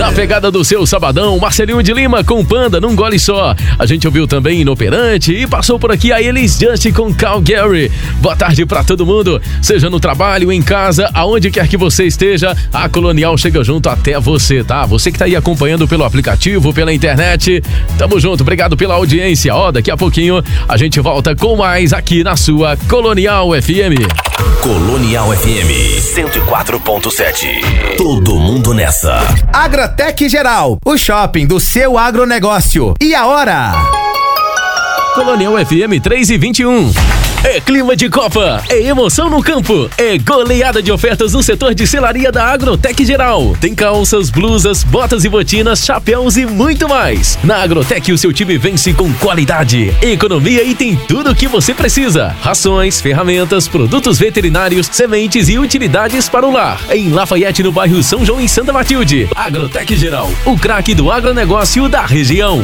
Na pegada do seu sabadão, Marcelinho de Lima com Panda, num gole só. A gente ouviu também Inoperante e passou por aqui a Elis Just com Calgary. Boa tarde pra todo mundo, seja no trabalho, em casa, aonde quer que você esteja, a Colonial chega junto até você, tá? Você que tá aí acompanhando pelo aplicativo, pela internet, tamo junto, obrigado pela audiência. Ó, daqui a pouquinho a gente volta com mais aqui na sua Colonial FM. Colonial FM 104.7. Todo mundo nessa. Agrotec Geral, o shopping do seu agronegócio. E a hora? Colonial FM 3:21. É clima de Copa, é emoção no campo, é goleada de ofertas no setor de selaria da Agrotec Geral. Tem calças, blusas, botas e botinas, chapéus e muito mais. Na Agrotec o seu time vence com qualidade, economia e tem tudo o que você precisa. Rações, ferramentas, produtos veterinários, sementes e utilidades para o lar. Em Lafayette, no bairro São João e Santa Matilde. Agrotec Geral, o craque do agronegócio da região.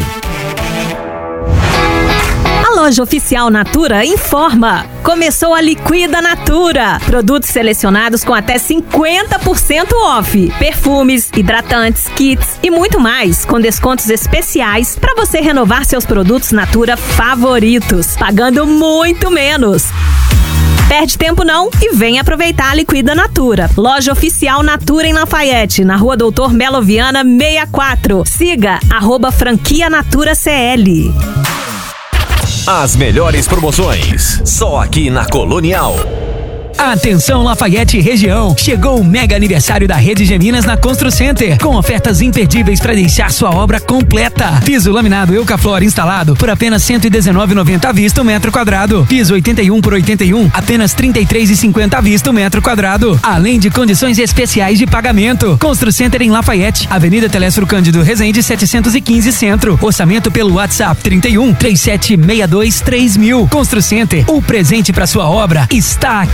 A loja oficial Natura informa. Começou a Liquida Natura. Produtos selecionados com até 50% off. Perfumes, hidratantes, kits e muito mais, com descontos especiais para você renovar seus produtos Natura favoritos, pagando muito menos. Perde tempo não e vem aproveitar a Liquida Natura. Loja oficial Natura em Lafayette, na Rua Doutor Melo Viana 64. Siga @franquia Natura CL. As melhores promoções, só aqui na Colonial. Atenção Lafayette e região, chegou o mega aniversário da Rede Geminas na Constru Center, com ofertas imperdíveis para deixar sua obra completa. Piso laminado Eucaflor instalado por apenas R$ 119,90 à vista o metro quadrado. Piso 81 por 81, apenas R$ 33,50 à vista o metro quadrado. Além de condições especiais de pagamento. Constru Center em Lafayette, Avenida Telésforo Cândido Rezende 715 Centro. Orçamento pelo WhatsApp 31 3762 3000. Constru Center, o presente para sua obra está aqui.